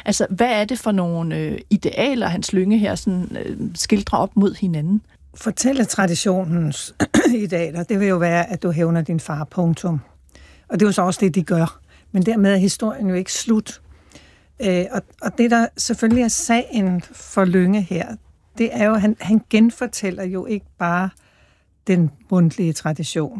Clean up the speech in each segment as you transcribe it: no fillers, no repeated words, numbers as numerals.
Altså, hvad er det for nogle idealer, Hans Lynge her sådan, skildrer op mod hinanden? Fortælletraditionens idealer, det vil jo være, at du hævner din far, punktum. Og det er jo så også det, de gør. Men dermed er historien jo ikke slut. Og det, der selvfølgelig er sagen for Lynge her, det er jo, at han genfortæller jo ikke bare den mundtlige tradition.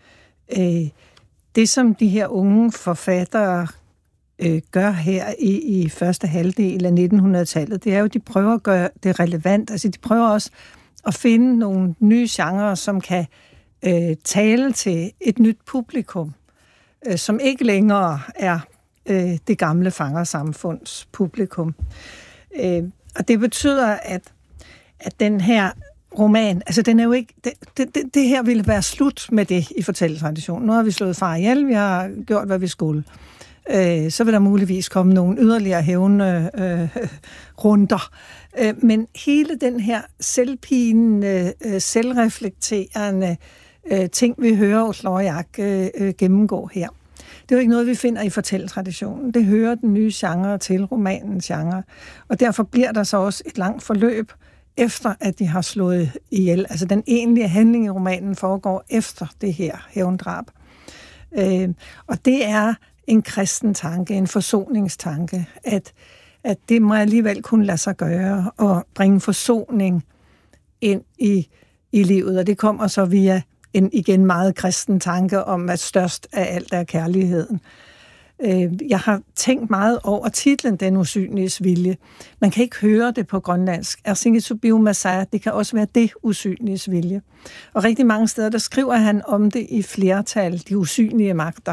Det, som de her unge forfattere gør her i første halvdel af 1900-tallet, det er jo, at de prøver at gøre det relevant. Altså, de prøver også at finde nogle nye genrer, som kan tale til et nyt publikum, som ikke længere er det gamle fangersamfunds publikum. Og det betyder, at den her roman, altså den er jo ikke, det her ville være slut med det i fortælletraditionen. Nu har vi slået far ihjel, vi har gjort, hvad vi skulle. Så vil der muligvis komme nogle yderligere hævnende runder. Men hele den her selvpinende, selvreflekterende ting, vi hører Ullrojak gennemgå her, det er jo ikke noget, vi finder i fortælletraditionen. Det hører den nye genre til, romanens genre. Og derfor bliver der så også et langt forløb, efter at de har slået ihjel. Altså den egentlige handling i romanen foregår efter det her hævndrab. Og det er en kristen tanke, en forsoningstanke, at det må alligevel kunne lade sig gøre og bringe forsoning ind i livet. Og det kommer så via en igen meget kristen tanke om, at størst af alt er kærligheden. Jeg har tænkt meget over titlen Den usynliges vilje. Man kan ikke høre det på grønlandsk. Det kan også være det usynliges vilje. Og rigtig mange steder, der skriver han om det i flertal, de usynlige magter.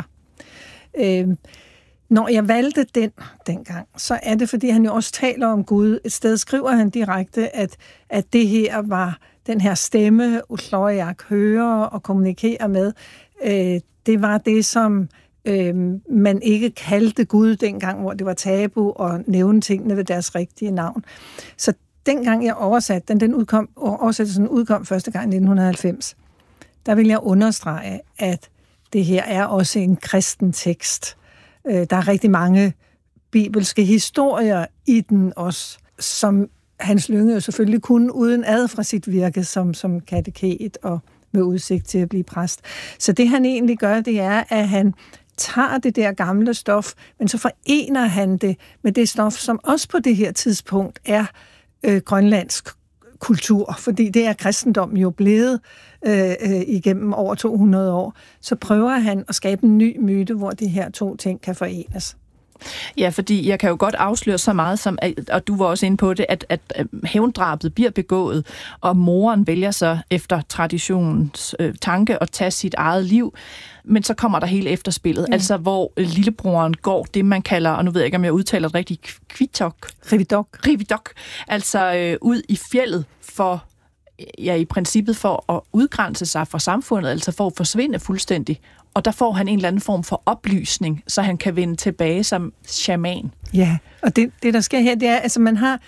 Når jeg valgte dengang, så er det, fordi han jo også taler om Gud. Et sted skriver han direkte, at det her var den her stemme, Ullrojak hører og kommunikerer med. Det var det, som man ikke kaldte Gud dengang, hvor det var tabu at nævne tingene ved deres rigtige navn. Så dengang jeg oversatte oversættelsen udkom første gang i 1990, der vil jeg understrege, at det her er også en kristen tekst. Der er rigtig mange bibelske historier i den også, som Hans Lynge jo selvfølgelig kunne uden ad fra sit virke som kateket og med udsigt til at blive præst. Så det han egentlig gør, det er, at han tager det der gamle stof, men så forener han det med det stof, som også på det her tidspunkt er grønlandsk kultur, fordi det er kristendommen jo blevet igennem over 200 år. Så prøver han at skabe en ny myte, hvor de her to ting kan forenes. Ja, fordi jeg kan jo godt afsløre så meget, som, og du var også inde på det, at hævndrabet bliver begået, og moren vælger så efter traditionens tanke at tage sit eget liv, men så kommer der hele efterspillet, altså hvor lillebroren går det, man kalder, og nu ved jeg ikke, om jeg udtaler det rigtigt, Rividok, altså ud i fjeldet for, ja, i princippet for at udgrænse sig fra samfundet, altså for at forsvinde fuldstændig. Og der får han en eller anden form for oplysning, så han kan vende tilbage som shaman. Ja, og det der sker her, det er, altså man har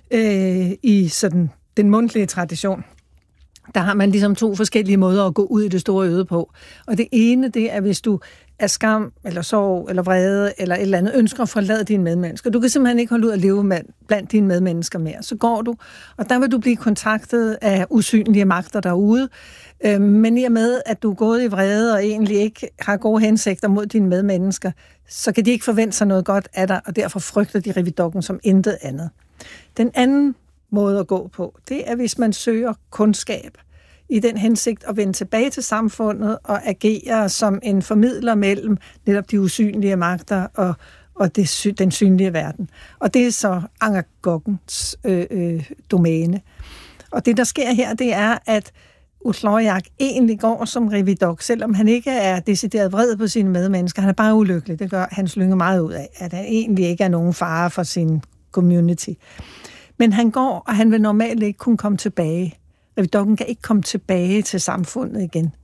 i sådan den mundtlige tradition, der har man ligesom to forskellige måder at gå ud i det store øde på. Og det ene, det er, hvis du af skam, eller sorg, eller vrede, eller et eller andet, ønsker at forlade dine medmennesker. Du kan simpelthen ikke holde ud at leve blandt dine medmennesker mere. Så går du, og der vil du blive kontaktet af usynlige magter derude. Men i og med, at du er gået i vrede, og egentlig ikke har gode hensigter mod dine medmennesker, så kan de ikke forvente sig noget godt af dig, og derfor frygter de Rividokken som intet andet. Den anden måde at gå på, det er, hvis man søger kundskab i den hensigt at vende tilbage til samfundet og agere som en formidler mellem netop de usynlige magter og den synlige verden. Og det er så Angakokens domæne. Og det, der sker her, det er, at Ullrojak egentlig går som Rividok, selvom han ikke er decideret vred på sine medmennesker. Han er bare ulykkelig. Det gør Hans Lynge meget ud af, at han egentlig ikke er nogen fare for sin community. Men han går, og han vil normalt ikke kunne komme tilbage. Rividokken kan ikke komme tilbage til samfundet igen.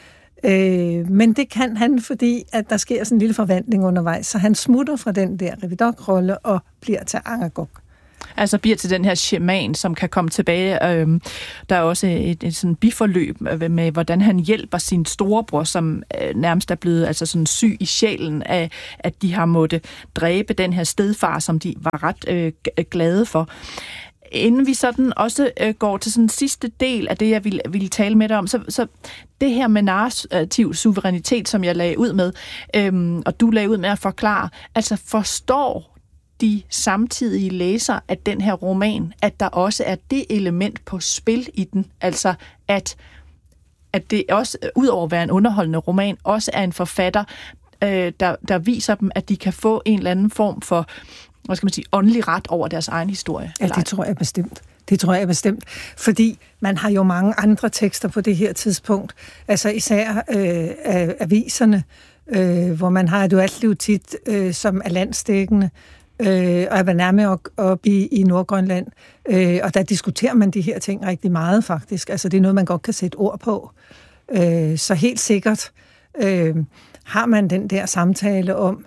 Men det kan han, fordi at der sker sådan en lille forvandling undervejs, så han smutter fra den der Rividok-rolle og bliver til Angakok. Altså bliver til den her shaman, som kan komme tilbage. Der er også et sådan biforløb med, hvordan han hjælper sin storebror, som nærmest er blevet altså sådan syg i sjælen af, at de har måttet dræbe den her stedfar, som de var ret glade for. Inden vi sådan også går til sådan sidste del af det, jeg ville tale med dig om, så det her med narrativ suverænitet, som jeg lagde ud med, og du lagde ud med at forklare, altså forstår de samtidige læsere af den her roman, at der også er det element på spil i den, altså at det også, udover at være en underholdende roman, også er en forfatter, der viser dem, at de kan få en eller anden form for, hvad skal man sige, åndelig ret over deres egen historie. Ja, det tror jeg bestemt. Det tror jeg bestemt, fordi man har jo mange andre tekster på det her tidspunkt, altså især aviserne, hvor man har et dualliv tit, som er landsdækkende, og jeg var nærmere oppe i Nordgrønland, og der diskuterer man de her ting rigtig meget faktisk, altså det er noget, man godt kan sætte ord på. Så helt sikkert har man den der samtale om,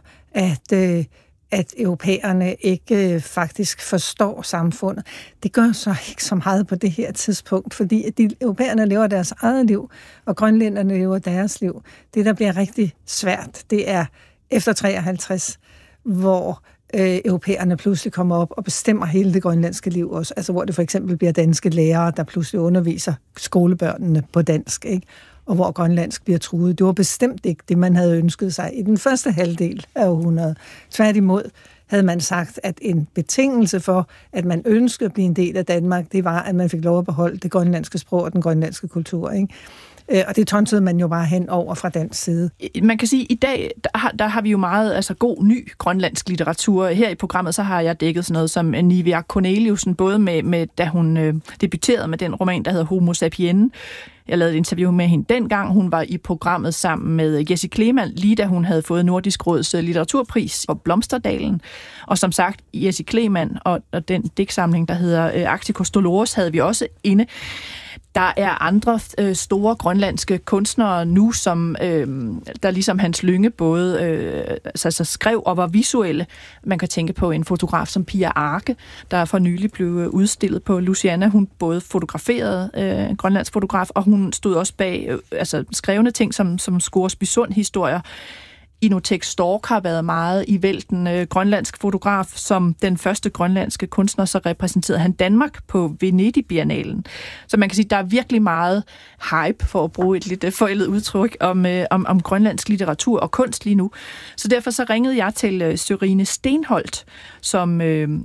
at europæerne ikke faktisk forstår samfundet. Det gør så ikke så meget på det her tidspunkt, fordi europæerne lever deres eget liv, og grønlænderne lever deres liv. Det, der bliver rigtig svært, det er efter 53, hvor europæerne pludselig kommer op og bestemmer hele det grønlandske liv også. Altså hvor det for eksempel bliver danske lærere, der pludselig underviser skolebørnene på dansk, ikke? Og hvor grønlandsk bliver truet. Det var bestemt ikke det, man havde ønsket sig i den første halvdel af århundredet. Tværtimod havde man sagt, at en betingelse for, at man ønskede at blive en del af Danmark, det var, at man fik lov at beholde det grønlandske sprog og den grønlandske kultur, ikke? Og det tonsede man jo bare hen over fra dansk side. Man kan sige, at i dag, der har vi jo meget altså god, ny grønlandsk litteratur. Her i programmet, så har jeg dækket sådan noget som Nivea Corneliusen, både med da hun debuterede med den roman, der hedder Homo Sapien. Jeg lavede et interview med hende dengang. Hun var i programmet sammen med Jessie Kleemann, lige da hun havde fået Nordisk Råds litteraturpris for Blomsterdalen. Og som sagt, Jessie Kleemann og den digtsamling, der hedder Arcticus Dolores, havde vi også inde. Der er andre store grønlandske kunstnere nu, som der ligesom Hans Lynge både så skrev og var visuelle. Man kan tænke på en fotograf som Pia Arke, der for nylig blev udstillet på Luciana. Hun både fotograferede en grønlandsk fotograf, og hun stod også bag skrevne ting som Scoresby Sund-historier. Inotek Stork har været meget i vælten. Grønlandsk fotograf, som den første grønlandske kunstner, så repræsenterede han Danmark på Venedig-biennalen. Så man kan sige, at der er virkelig meget hype, for at bruge et lidt forældet udtryk, om grønlandsk litteratur og kunst lige nu. Så derfor så ringede jeg til Sørine Stenholt, som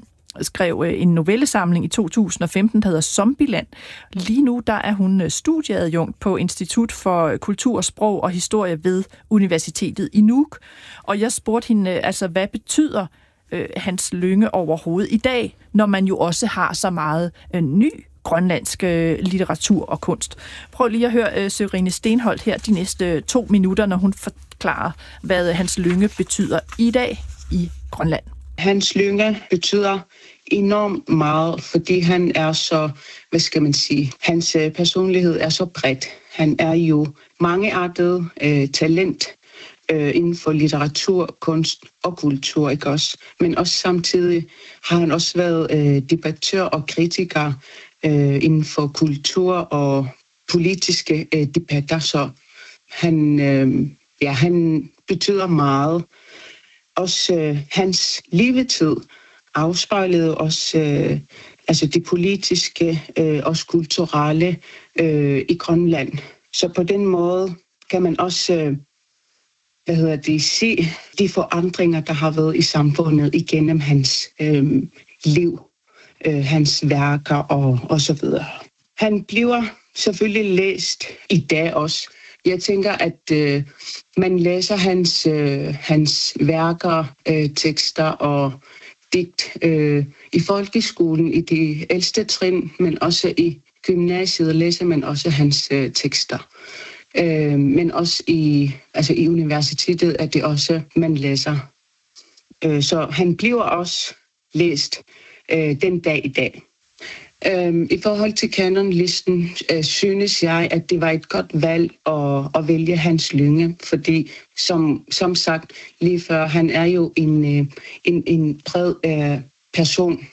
skrev en novellesamling i 2015, der hedder Zombieland. Lige nu der er hun studieadjunkt på Institut for Kultur, Sprog og Historie ved Universitetet i Nuuk. Og jeg spurgte hende, altså hvad betyder Hans Lynge overhovedet i dag, når man jo også har så meget ny grønlandsk litteratur og kunst. Prøv lige at høre Sørine Stenholt her de næste 2 minutter, når hun forklarer, hvad Hans Lynge betyder i dag i Grønland. Hans Lynge betyder enormt meget, fordi han er så, hvad skal man sige, hans personlighed er så bredt. Han er jo mangeartet talent inden for litteratur, kunst og kultur, ikke også? Men også samtidig har han også været debattør og kritiker inden for kultur og politiske debatter, så han betyder meget. Også hans levetid afspejlede også det politiske og kulturelle i Grønland. Så på den måde kan man også se de forandringer, der har været i samfundet igennem hans liv, hans værker og så videre. Han bliver selvfølgelig læst i dag også. Jeg tænker, at man læser hans værker, tekster og digt i folkeskolen i de ældste trin, men også i gymnasiet læser man også hans tekster. Men også i universitetet er det også, man læser. Så han bliver også læst den dag i dag. I forhold til kanonlisten synes jeg, at det var et godt valg at vælge Hans Lynge, fordi som sagt lige før, han er jo en bred person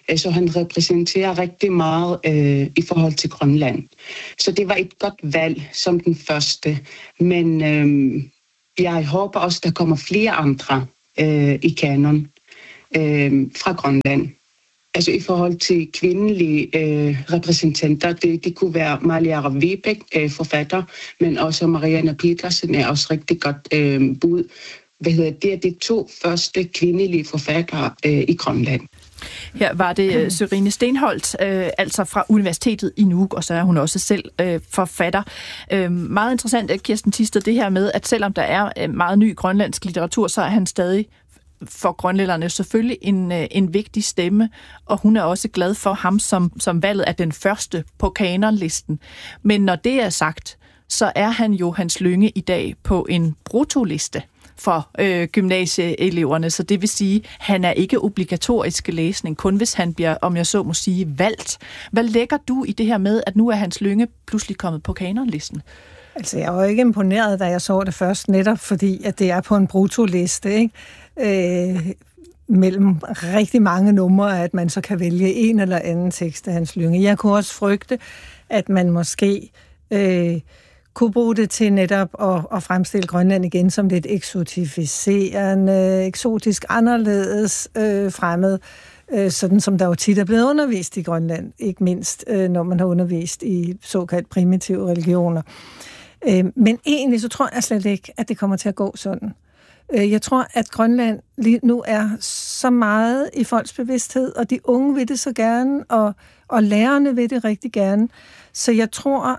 Så han repræsenterer rigtig meget i forhold til Grønland. Så det var et godt valg som den første. Men jeg håber også, der kommer flere andre i kanon fra Grønland. Altså i forhold til kvindelige repræsentanter, det kunne være Malera Vibæk, forfatter, men også Marianne Petersen er også rigtig godt bud. Det er de 2 første kvindelige forfattere i Grønland. Her var det Sørine Stenholt, altså fra Universitetet i Nuuk, og så er hun også selv forfatter. Meget interessant, Kirsten Thisted, det her med, at selvom der er meget ny grønlandsk litteratur, så er han stadig for grønlænderne selvfølgelig en vigtig stemme, og hun er også glad for ham som valget af den første på kanonlisten. Men når det er sagt, så er han jo Hans Lynge i dag på en bruttoliste for gymnasieeleverne, så det vil sige, at han er ikke obligatorisk læsning, kun hvis han bliver, om jeg så må sige, valgt. Hvad lægger du i det her med, at nu er Hans Lynge pludselig kommet på kanonlisten? Altså, jeg var ikke imponeret, da jeg så det først, netop fordi, at det er på en bruttoliste, ikke? Mellem rigtig mange numre, at man så kan vælge en eller anden tekst af Hans Lynge. Jeg kunne også frygte, at man måske kunne bruge det til netop at fremstille Grønland igen som lidt eksotificerende, eksotisk anderledes fremmed, sådan som der jo tit er blevet undervist i Grønland, ikke mindst når man har undervist i såkaldt primitive religioner. Men egentlig så tror jeg slet ikke, at det kommer til at gå sådan. Jeg tror, at Grønland lige nu er så meget i folks bevidsthed, og de unge vil det så gerne, og lærerne vil det rigtig gerne. Så jeg tror,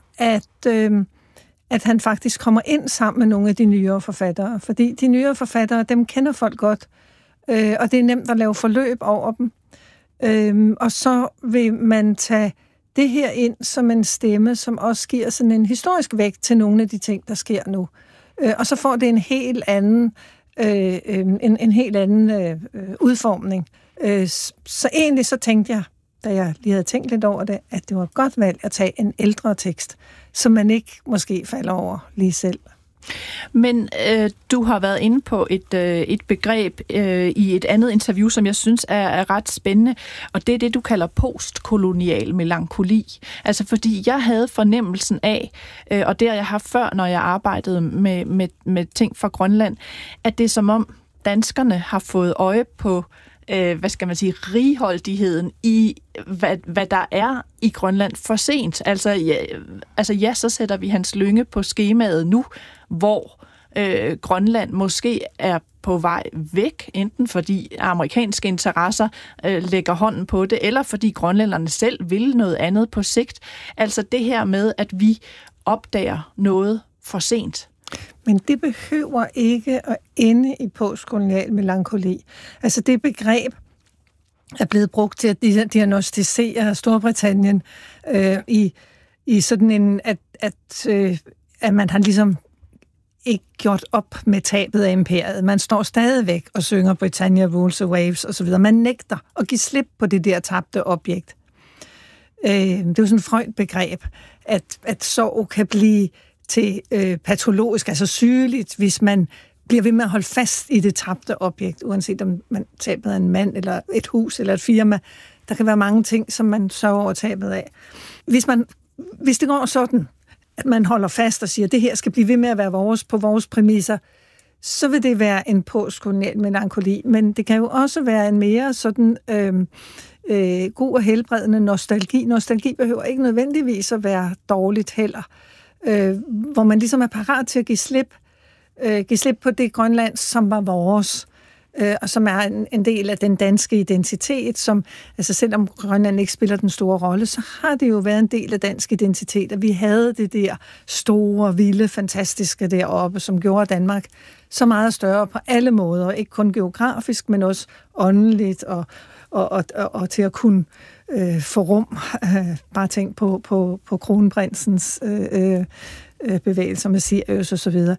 at han faktisk kommer ind sammen med nogle af de nyere forfattere. Fordi de nyere forfattere, dem kender folk godt, og det er nemt at lave forløb over dem. Og så vil man tage det her ind som en stemme, som også giver sådan en historisk vægt til nogle af de ting, der sker nu. Og så får det en helt anden, udformning. Så egentlig så tænkte jeg, da jeg lige havde tænkt lidt over det, at det var et godt valg at tage en ældre tekst, som man ikke måske falder over lige selv. Men du har været inde på et begreb i et andet interview, som jeg synes er ret spændende, og det er det, du kalder postkolonial melankoli. Altså fordi jeg havde fornemmelsen af, og det har jeg haft før, når jeg arbejdede med ting fra Grønland, at det er som om danskerne har fået øje på righoldigheden i, hvad der er i Grønland for sent. Altså, så sætter vi Hans Lynge på skemaet nu, hvor Grønland måske er på vej væk, enten fordi amerikanske interesser lægger hånden på det, eller fordi grønlænderne selv vil noget andet på sigt. Altså det her med, at vi opdager noget for sent. Men det behøver ikke at ende i postkolonial melankoli. Altså det begreb er blevet brugt til at diagnostisere Storbritannien i sådan en, at man har ligesom ikke gjort op med tabet af imperiet. Man står stadigvæk og synger Britannia Rules the Waves osv. Man nægter at give slip på det der tabte objekt. Det er jo sådan et Freud-begreb, at sorg kan blive til patologisk, altså sygeligt, hvis man bliver ved med at holde fast i det tabte objekt, uanset om man tabet af en mand, eller et hus, eller et firma. Der kan være mange ting, som man sørger over tabet af. Hvis det går sådan, at man holder fast og siger, at det her skal blive ved med at være på vores præmisser, så vil det være en postkolonial melankoli. Men det kan jo også være en mere sådan god og helbredende nostalgi. Nostalgi behøver ikke nødvendigvis at være dårligt heller. Hvor man ligesom er parat til at give slip på det Grønland, som var vores, og som er en del af den danske identitet, som, altså selvom Grønland ikke spiller den store rolle, så har det jo været en del af dansk identitet, at vi havde det der store, vilde, fantastiske deroppe, som gjorde Danmark så meget større på alle måder, ikke kun geografisk, men også åndeligt og til at kunne få rum. Bare tænk på kronprinsens bevægelser med Sirius og så videre.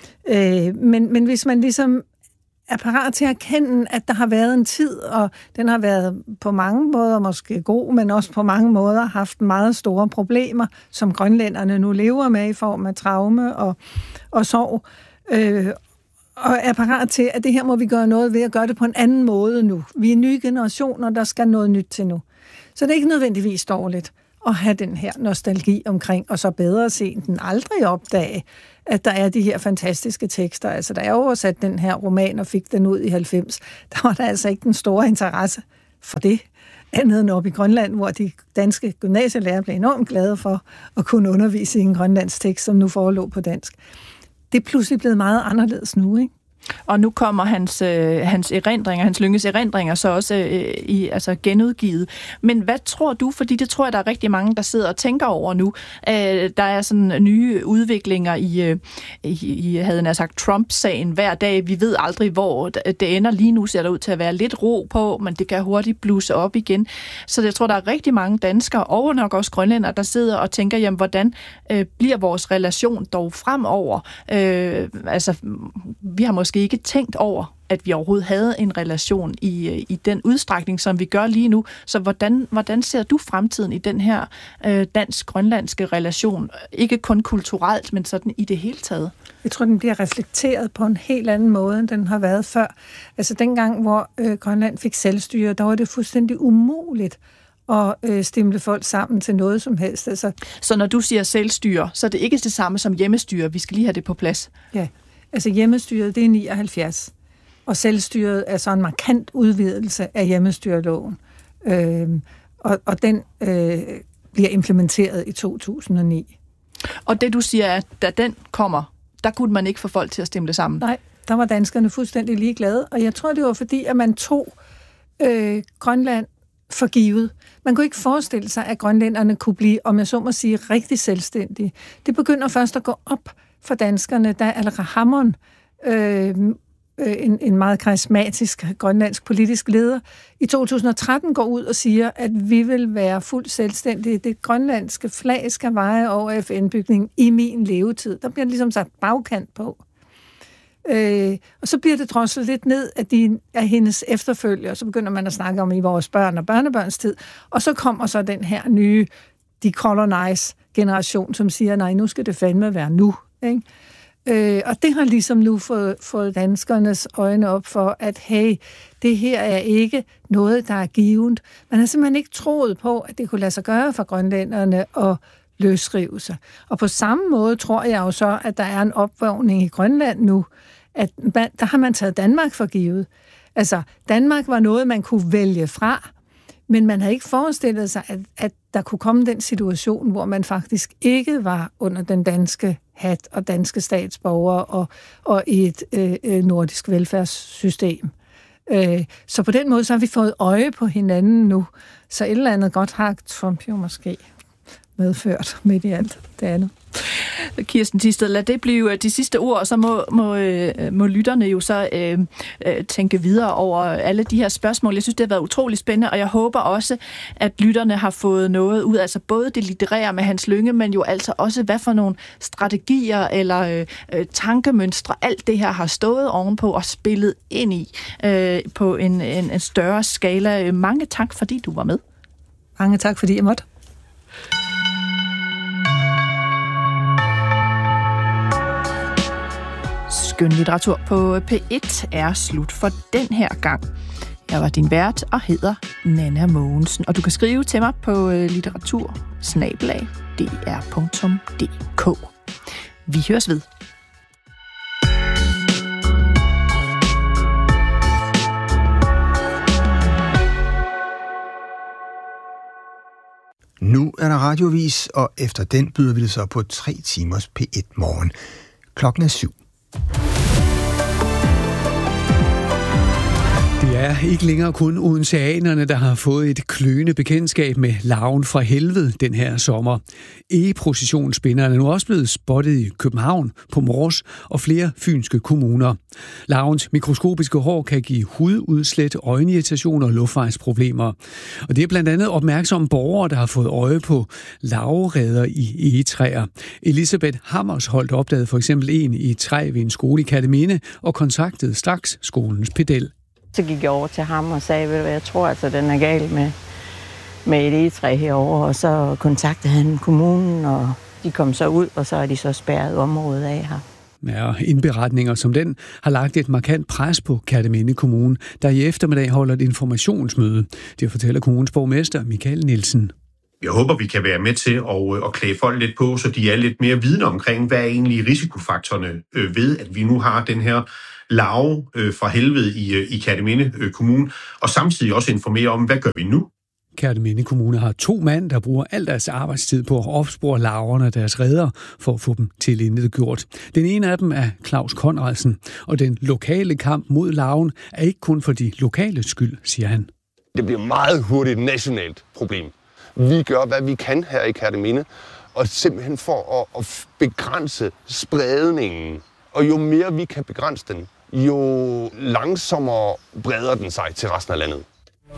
Men hvis man ligesom er parat til at erkende, at der har været en tid, og den har været på mange måder måske god, men også på mange måder haft meget store problemer, som grønlænderne nu lever med i form af traume og sorg. og er parat til, at det her må vi gøre noget ved at gøre det på en anden måde nu. Vi er nye generationer, der skal noget nyt til nu. Så det er ikke nødvendigvis dårligt at have den her nostalgi omkring, og så bedre sent end aldrig opdage, at der er de her fantastiske tekster. Altså, da jeg oversatte den her roman og fik den ud i 90, der var der altså ikke den store interesse for det, andet end oppe i Grønland, hvor de danske gymnasielærer blev enormt glade for at kunne undervise i en grønlandsk tekst, som nu forelå på dansk. Det er pludselig blevet meget anderledes nu, ikke? Og nu kommer hans erindringer, Hans Lynges erindringer, så også genudgivet. Men hvad tror du, fordi det tror jeg, der er rigtig mange, der sidder og tænker over nu. Der er sådan nye udviklinger i havde jeg sagt, Trump-sagen hver dag. Vi ved aldrig, hvor det ender. Lige nu ser der ud til at være lidt ro på, men det kan hurtigt blusse op igen. Så jeg tror, der er rigtig mange danskere, og nok også grønlændere, der sidder og tænker, jamen, hvordan bliver vores relation dog fremover? Vi har måske ikke tænkt over, at vi overhovedet havde en relation i den udstrækning, som vi gør lige nu. Så hvordan ser du fremtiden i den her dansk-grønlandske relation? Ikke kun kulturelt, men sådan i det hele taget. Jeg tror, den bliver reflekteret på en helt anden måde, end den har været før. Altså dengang, hvor Grønland fik selvstyre, der var det fuldstændig umuligt at stimle folk sammen til noget som helst. Altså, så når du siger selvstyre, så er det ikke det samme som hjemmestyre. Vi skal lige have det på plads. Ja. Altså hjemmestyret, det er 79, og selvstyret er så en markant udvidelse af hjemmestyreloven. Og den bliver implementeret i 2009. Og det du siger er, at da den kommer, der kunne man ikke få folk til at stemme sammen? Nej, der var danskerne fuldstændig ligeglade, og jeg tror, det var fordi, at man tog Grønland for givet. Man kunne ikke forestille sig, at grønlænderne kunne blive, om jeg så må sige, rigtig selvstændige. Det begynder først at gå op for danskerne, da Aleqa Hammond, en meget karismatisk grønlandsk politisk leder, i 2013 går ud og siger, at vi vil være fuldt selvstændige. Det grønlandske flag skal veje over FN-bygningen i min levetid. Der bliver ligesom sat bagkant på. Og så bliver det droslet lidt ned, at de er hendes efterfølgere, og så begynder man at snakke om i vores børn og børnebørns tid. Og så kommer så den her nye decolonize-generation, som siger, nej, nu skal det fandme være nu. Ikke? Og det har ligesom nu fået danskernes øjne op for, at hey, det her er ikke noget, der er givent. Man har simpelthen ikke troet på, at det kunne lade sig gøre for grønlænderne at løsrive sig. Og på samme måde tror jeg jo så, at der er en opvågning i Grønland nu, at der har man taget Danmark for givet. Altså, Danmark var noget, man kunne vælge fra, men man havde ikke forestillet sig, at der kunne komme den situation, hvor man faktisk ikke var under den danske hat og danske statsborgere og i et nordisk velfærdssystem. Så på den måde så har vi fået øje på hinanden nu. Så et eller andet godt har Trump jo måske medført midt i alt det andet. Kirsten Thisted, lad det blive de sidste ord, og så må lytterne jo så tænke videre over alle de her spørgsmål. Jeg synes, det har været utrolig spændende, og jeg håber også, at lytterne har fået noget ud, altså både det litterære med Hans Lynge, men jo altså også, hvad for nogle strategier eller tankemønstre, alt det her har stået ovenpå og spillet ind i på en større skala. Mange tak, fordi du var med. Mange tak, fordi jeg måtte. Skønlitteratur på P1 er slut for den her gang. Jeg var din vært og hedder Nanna Mogensen, og du kan skrive til mig på litteratur@dr.dk. Vi høres ved. Nu er der radiovis, og efter den byder vi det så på 3 timers P1 morgen. Klokken er 7. Det er ikke længere kun odenseanerne, der har fået et kløende bekendtskab med larven fra helvede den her sommer. E-processionsspinderne er nu også blevet spottet i København, på Mors og flere fynske kommuner. Larvens mikroskopiske hår kan give hududslæt, øjenirritationer og luftvejsproblemer. Og det er blandt andet opmærksomme borgere, der har fået øje på larvereder i egetræer. Elisabeth Hammersholt opdagede for eksempel en i et træ ved en skole i Kerteminde og kontaktede straks skolens pedel. Så gik jeg over til ham og sagde, at jeg tror altså, den er gal med et egetræ herovre. Og så kontaktede han kommunen, og de kom så ud, og så er de så spærret området af her. Ja, og indberetninger som den har lagt et markant pres på Kerteminde Kommune, der i eftermiddag holder et informationsmøde. Det fortæller kommunens borgmester Michael Nielsen. Jeg håber, vi kan være med til at klæde folk lidt på, så de er lidt mere vidne omkring, hvad er egentlig risikofaktorerne ved, at vi nu har den her larve fra helvede i Kerteminde Kommune, og samtidig også informere om, hvad gør vi nu? Kerteminde Kommune har 2 mand, der bruger al deres arbejdstid på at opspore larverne af deres reder for at få dem tilintetgjort. Den ene af dem er Claus Conradsen, og den lokale kamp mod larven er ikke kun for de lokale skyld, siger han. Det bliver meget hurtigt et nationalt problem. Vi gør, hvad vi kan her i Kerteminde, og simpelthen for at begrænse spredningen. Og jo mere vi kan begrænse den, jo langsommere breder den sig til resten af landet.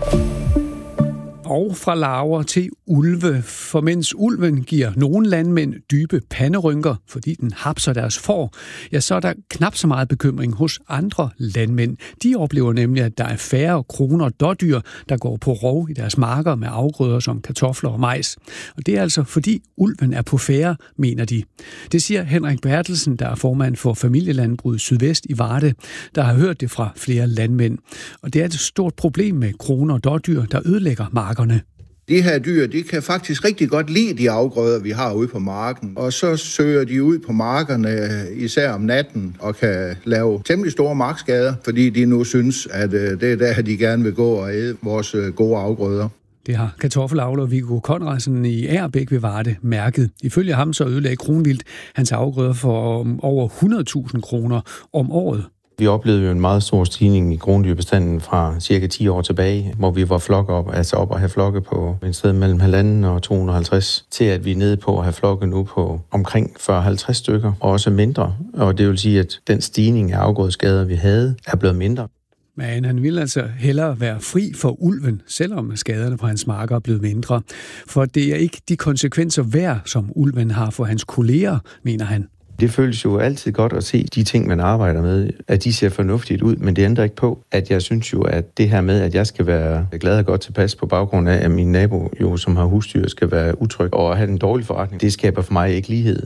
Og fra larver til ulve, for mens ulven giver nogle landmænd dybe panderynker, fordi den hapser deres får, ja, så er der knap så meget bekymring hos andre landmænd. De oplever nemlig, at der er færre kroner og dårdyr, der går på rov i deres marker med afgrøder som kartofler og majs. Og det er altså fordi ulven er på færre, mener de. Det siger Henrik Bertelsen, der er formand for familielandbruget Sydvest i Varde, der har hørt det fra flere landmænd. Og det er et stort problem med kroner og dårdyr, der ødelægger marker. De her dyr, de kan faktisk rigtig godt lide de afgrøder, vi har ude på marken. Og så søger de ud på markerne, især om natten, og kan lave temmelig store markskader, fordi de nu synes, at det er der, de gerne vil gå og æde vores gode afgrøder. Det har kartoffelavler Viggo Conradsen i Agerbæk ved Varde mærket. Ifølge ham så ødelagde Kronvildt hans afgrøder for over 100.000 kroner om året. Vi oplevede jo en meget stor stigning i krondyrbestanden fra cirka 10 år tilbage, hvor vi var op at have flokke på et sted mellem 1.500 og 250, til at vi er nede på at have flokke nu på omkring 40-50 stykker, og også mindre. Og det vil sige, at den stigning af afgrødeskader, vi havde, er blevet mindre. Men han ville altså hellere være fri for ulven, selvom skaderne på hans marker er blevet mindre. For det er ikke de konsekvenser værd, som ulven har for hans kolleger, mener han. Det føles jo altid godt at se de ting, man arbejder med, at de ser fornuftigt ud, men det ændrer ikke på, at jeg synes jo, at det her med, at jeg skal være glad og godt tilpas på baggrund af, at min nabo, jo, som har husdyr, skal være utryg og have en dårlig forretning, det skaber for mig ikke lighed.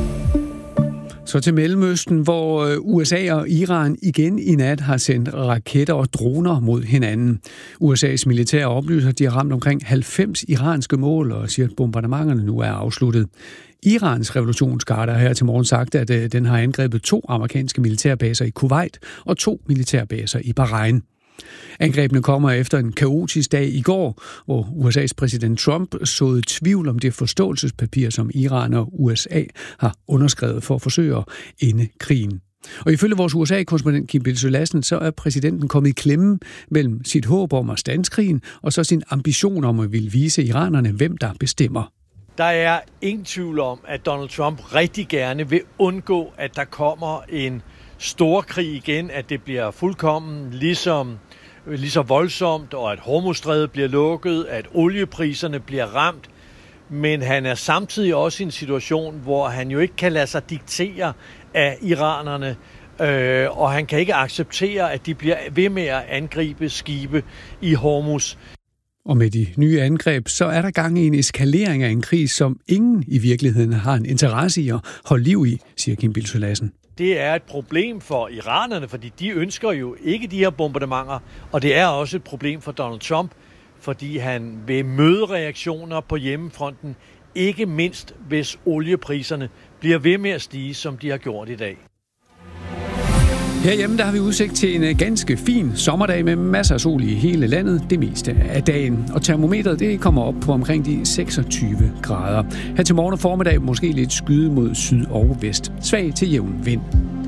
Så til Mellemøsten, hvor USA og Iran igen i nat har sendt raketter og droner mod hinanden. USA's militære oplyser, at de har ramt omkring 90 iranske mål og siger, at bombardementerne nu er afsluttet. Irans revolutionsgarde har her til morgen sagt, at den har angrebet 2 amerikanske militærbaser i Kuwait og 2 militærbaser i Bahrain. Angrebene kommer efter en kaotisk dag i går, hvor USA's præsident Trump såede tvivl om det forståelsespapir, som Iran og USA har underskrevet for at forsøge at ende krigen. Og ifølge vores USA-korrespondent Kim Bildsøe Lassen, så er præsidenten kommet i klemme mellem sit håb om at standse krigen og så sin ambition om at ville vise iranerne, hvem der bestemmer. Der er ingen tvivl om, at Donald Trump rigtig gerne vil undgå, at der kommer en stor krig igen, at det bliver fuldkommen lige så voldsomt, og at Hormuzstrædet bliver lukket, at oliepriserne bliver ramt. Men han er samtidig også i en situation, hvor han jo ikke kan lade sig diktere af iranerne, og han kan ikke acceptere, at de bliver ved med at angribe skibe i Hormuz. Og med de nye angreb, så er der gang i en eskalering af en krig, som ingen i virkeligheden har en interesse i at holde liv i, siger Kim Bildsøe Lassen. Det er et problem for iranerne, fordi de ønsker jo ikke de her bombardementer, og det er også et problem for Donald Trump, fordi han vil møde reaktioner på hjemmefronten, ikke mindst hvis oliepriserne bliver ved med at stige, som de har gjort i dag. Herhjemme der har vi udsigt til en ganske fin sommerdag med masser af sol i hele landet det meste af dagen. Og termometret det kommer op på omkring de 26 grader. Her til morgen og formiddag måske lidt skyde mod syd og vest. Svag til jævn vind.